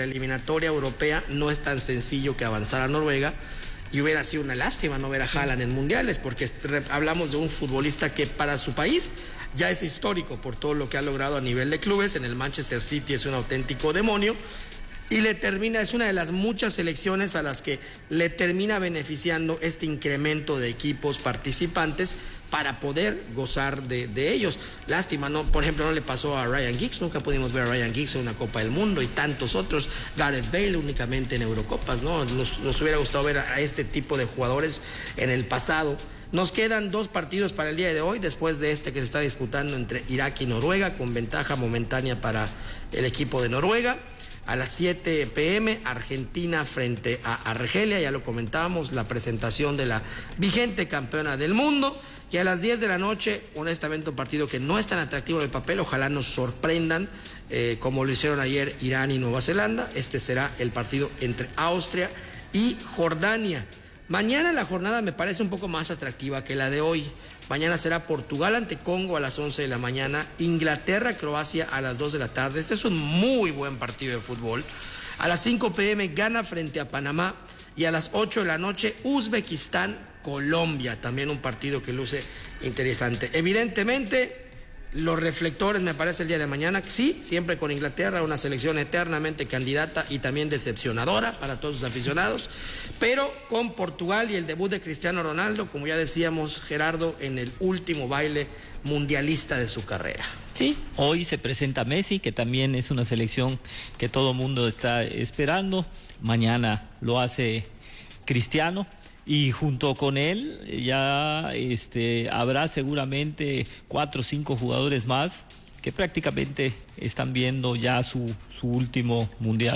la eliminatoria europea no es tan sencillo que avanzara Noruega, y hubiera sido una lástima no ver a Haaland en mundiales, porque hablamos de un futbolista que para su país ya es histórico por todo lo que ha logrado a nivel de clubes. En el Manchester City es un auténtico demonio, y es una de las muchas selecciones a las que le termina beneficiando este incremento de equipos participantes para poder gozar de ellos. Lástima, ¿no? Por ejemplo, no le pasó a Ryan Giggs, nunca pudimos ver a Ryan Giggs en una Copa del Mundo, y tantos otros. Gareth Bale únicamente en Eurocopas, ¿no? Nos hubiera gustado ver a este tipo de jugadores en el pasado. Nos quedan 2 partidos para el día de hoy, después de este que se está disputando entre Irak y Noruega, con ventaja momentánea para el equipo de Noruega. A las 7 p.m, Argentina frente a Argelia, ya lo comentábamos, la presentación de la vigente campeona del mundo. Y a las 10 de la noche, honestamente, un partido que no es tan atractivo en el papel, ojalá nos sorprendan, como lo hicieron ayer Irán y Nueva Zelanda. Este será el partido entre Austria y Jordania. Mañana la jornada me parece un poco más atractiva que la de hoy. Mañana será Portugal ante Congo a las 11 de la mañana, Inglaterra-Croacia a las 2 de la tarde. Este es un muy buen partido de fútbol. A las 5 p.m, Ghana frente a Panamá, y a las 8 de la noche, Uzbekistán-Colombia, también un partido que luce interesante. Evidentemente, los reflectores, me parece, el día de mañana, sí, siempre con Inglaterra, una selección eternamente candidata y también decepcionadora para todos sus aficionados, pero con Portugal y el debut de Cristiano Ronaldo, como ya decíamos, Gerardo, en el último baile mundialista de su carrera. Sí, hoy se presenta Messi, que también es una selección que todo mundo está esperando. Mañana lo hace Cristiano, y junto con él ya habrá seguramente 4 o 5 jugadores más que prácticamente están viendo ya su último mundial.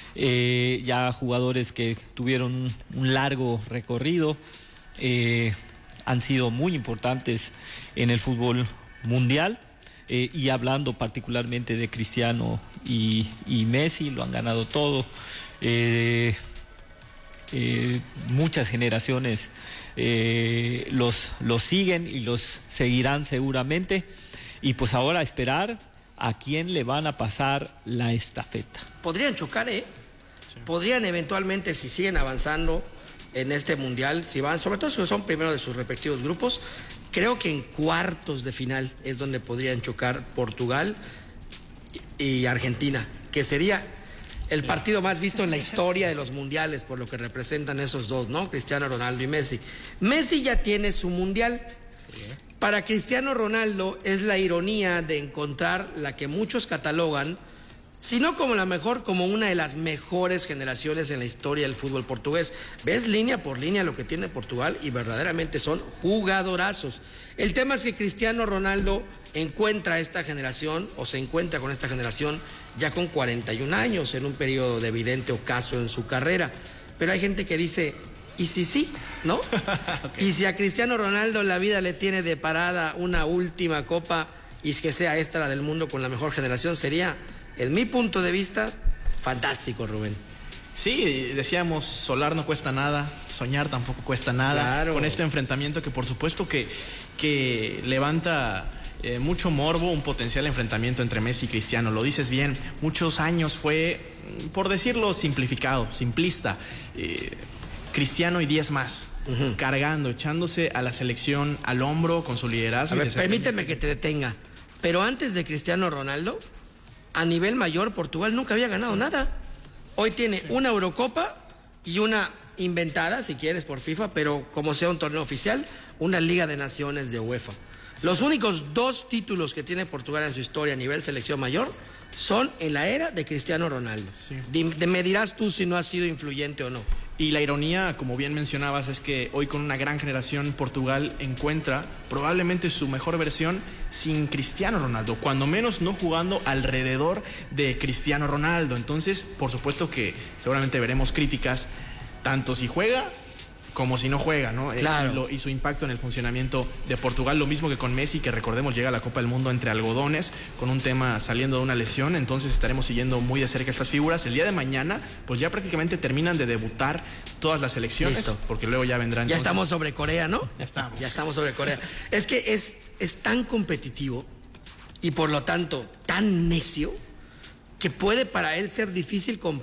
Ya jugadores que tuvieron un largo recorrido, han sido muy importantes en el fútbol mundial, y hablando particularmente de Cristiano y Messi, lo han ganado todo. Muchas generaciones los siguen y los seguirán seguramente, y pues ahora esperar a quién le van a pasar la estafeta. Podrían chocar, Sí. Podrían eventualmente, si siguen avanzando en este mundial, si van, sobre todo si son primeros de sus respectivos grupos, creo que en cuartos de final es donde podrían chocar Portugal y Argentina, que sería el partido más visto en la historia de los mundiales, por lo que representan esos dos, ¿no? Cristiano Ronaldo y Messi. Messi ya tiene su mundial. Para Cristiano Ronaldo es la ironía de encontrar la que muchos catalogan, si no como la mejor, como una de las mejores generaciones en la historia del fútbol portugués. Ves línea por línea lo que tiene Portugal y verdaderamente son jugadorazos. El tema es que Cristiano Ronaldo encuentra esta generación, o se encuentra con esta generación ya con 41 años, en un periodo de evidente ocaso en su carrera. Pero hay gente que dice, ¿y si sí? ¿No? Okay. Y si a Cristiano Ronaldo la vida le tiene deparada una última copa, y que sea esta la del mundo con la mejor generación, sería, en mi punto de vista, fantástico, Rubén. Sí, decíamos, solar no cuesta nada, soñar tampoco cuesta nada. Claro. Con este enfrentamiento que por supuesto que levanta mucho morbo, un potencial enfrentamiento entre Messi y Cristiano. Lo dices bien, muchos años fue, por decirlo simplificado, simplista, Cristiano y 10 más, cargando, echándose a la selección al hombro con su liderazgo. A ver, permíteme que te detenga, pero antes de Cristiano Ronaldo, a nivel mayor, Portugal nunca había ganado nada. Hoy tiene una Eurocopa y una inventada, si quieres, por FIFA, pero como sea un torneo oficial, una Liga de Naciones de UEFA. Los únicos 2 títulos que tiene Portugal en su historia a nivel selección mayor son en la era de Cristiano Ronaldo. Sí. Me dirás tú si no ha sido influyente o no. Y la ironía, como bien mencionabas, es que hoy con una gran generación Portugal encuentra probablemente su mejor versión sin Cristiano Ronaldo, cuando menos no jugando alrededor de Cristiano Ronaldo. Entonces, por supuesto que seguramente veremos críticas, tanto si juega como si no juega, ¿no? Claro. Y su impacto en el funcionamiento de Portugal, lo mismo que con Messi, que recordemos llega a la Copa del Mundo entre algodones, con un tema saliendo de una lesión. Entonces estaremos siguiendo muy de cerca estas figuras. El día de mañana, pues ya prácticamente terminan de debutar todas las selecciones. Listo. Porque luego ya vendrán. Ya estamos sobre Corea, ¿no? Ya estamos sobre Corea. Es que es tan competitivo y por lo tanto tan necio que puede para él ser difícil